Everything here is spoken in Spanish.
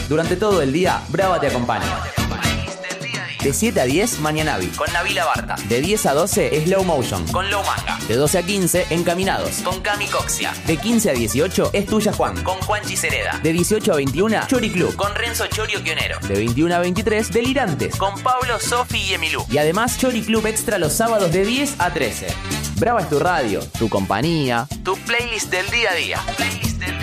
Durante todo el día, Brava te acompaña. De 7 a 10, Mañanavi, con Nabila Barta. De 10 a 12, Slow Motion, con Low Manga. De 12 a 15, Encaminados, con Cami Coxia. De 15 a 18, Es Tuya Juan, con Juanchi Cereda. De 18 a 21, Chori Club, con Renzo Chorio Quionero. De 21 a 23, Delirantes, con Pablo, Sofi y Emilú. Y además, Chori Club Extra los sábados de 10 a 13. Brava es tu radio, tu compañía, tu playlist del día a día.